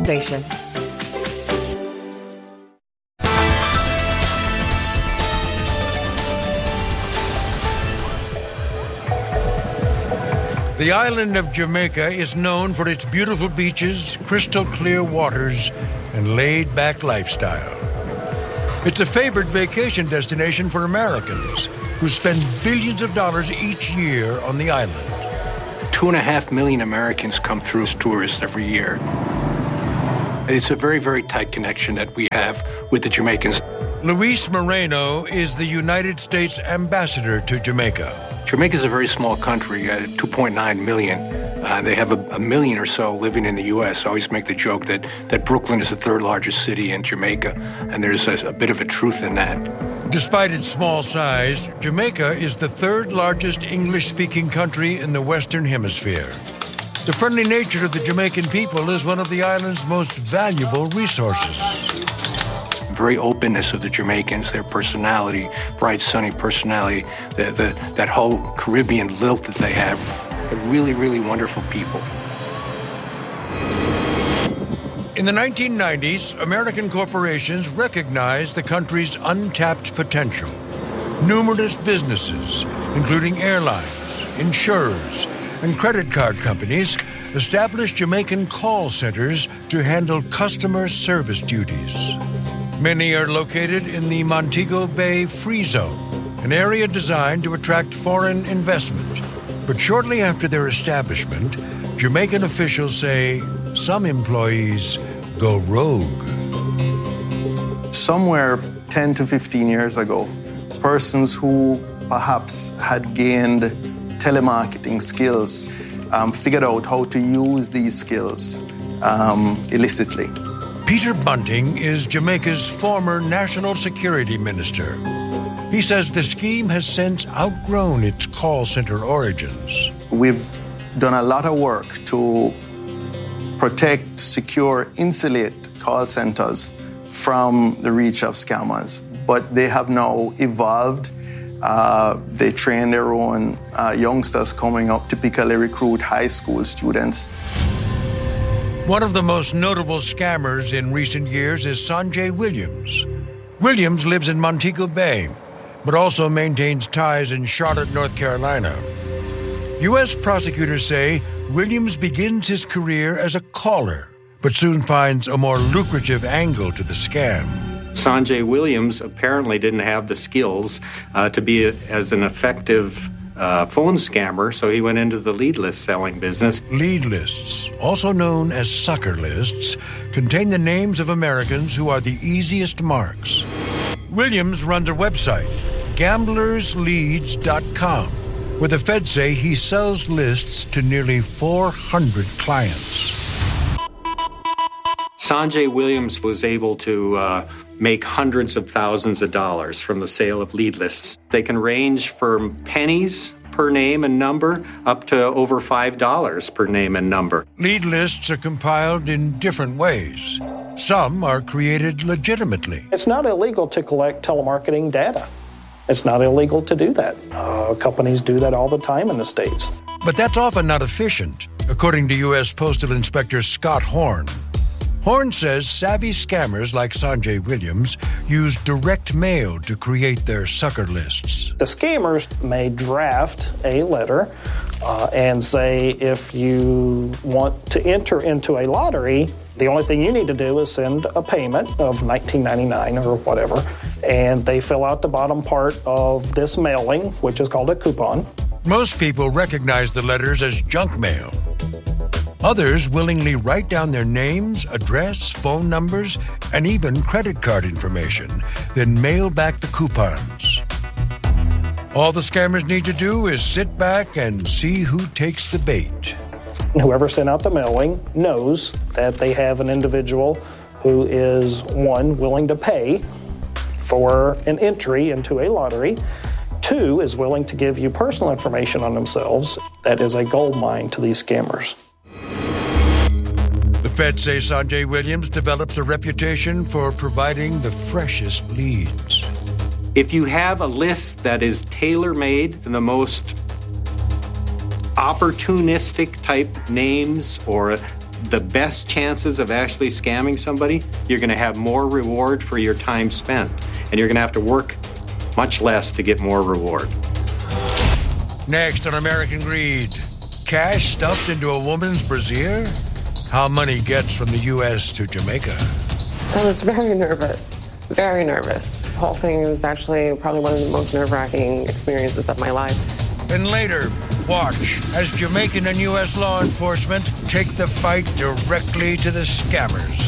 Station. The island of Jamaica is known for its beautiful beaches, crystal clear waters, and laid-back lifestyle. It's a favored vacation destination for Americans who spend billions of dollars each year on the island. 2.5 million Americans come through as tourists every year. It's a very, very tight connection that we have with the Jamaicans. Luis Moreno is the United States ambassador to Jamaica. Jamaica is a very small country, 2.9 million. They have a million or so living in the U.S. I always make the joke that Brooklyn is the third largest city in Jamaica, and there's a bit of a truth in that. Despite its small size, Jamaica is the third largest English-speaking country in the Western Hemisphere. The friendly nature of the Jamaican people is one of the island's most valuable resources. Very openness of the Jamaicans, their personality, bright, sunny personality, that whole Caribbean lilt that they have. They're really, really wonderful people. In the 1990s, American corporations recognized the country's untapped potential. Numerous businesses, including airlines, insurers, and credit card companies, established Jamaican call centers to handle customer service duties. Many are located in the Montego Bay Free Zone, an area designed to attract foreign investment. But shortly after their establishment, Jamaican officials say some employees go rogue. Somewhere 10 to 15 years ago, persons who perhaps had gained telemarketing skills figured out how to use these skills illicitly. Peter Bunting is Jamaica's former national security minister. He says the scheme has since outgrown its call center origins. We've done a lot of work to protect, secure, insulate call centers from the reach of scammers, but they have now evolved. They train their own youngsters coming up, typically recruit high school students. One of the most notable scammers in recent years is Sanjay Williams. Williams lives in Montego Bay, but also maintains ties in Charlotte, North Carolina. U.S. prosecutors say Williams begins his career as a caller, but soon finds a more lucrative angle to the scam. Sanjay Williams apparently didn't have the skills to be as an effective phone scammer, so he went into the lead list selling business. Lead lists, also known as sucker lists, contain the names of Americans who are the easiest marks. Williams runs a website, gamblersleads.com, where the feds say he sells lists to nearly 400 clients. Sanjay Williams was able to make hundreds of thousands of dollars from the sale of lead lists. They can range from pennies per name and number up to over $5 per name and number. Lead lists are compiled in different ways. Some are created legitimately. It's not illegal to collect telemarketing data. It's not illegal to do that. Companies do that all the time in the States. But that's often not efficient, according to U.S. Postal Inspector Scott Horn. Horn says savvy scammers like Sanjay Williams use direct mail to create their sucker lists. The scammers may draft a letter and say, if you want to enter into a lottery, the only thing you need to do is send a payment of $19.99 or whatever, and they fill out the bottom part of this mailing, which is called a coupon. Most people recognize the letters as junk mail. Others willingly write down their names, address, phone numbers, and even credit card information, then mail back the coupons. All the scammers need to do is sit back and see who takes the bait. Whoever sent out the mailing knows that they have an individual who is, one, willing to pay for an entry into a lottery, two, is willing to give you personal information on themselves. That is a gold mine to these scammers. The feds say Sanjay Williams develops a reputation for providing the freshest leads. If you have a list that is tailor-made and the most opportunistic type names or the best chances of actually scamming somebody, you're going to have more reward for your time spent. And you're going to have to work much less to get more reward. Next on American Greed, cash stuffed into a woman's brassiere? How money gets from the U.S. to Jamaica. I was very nervous. Very nervous. The whole thing was actually probably one of the most nerve-wracking experiences of my life. And later, watch as Jamaican and U.S. law enforcement take the fight directly to the scammers.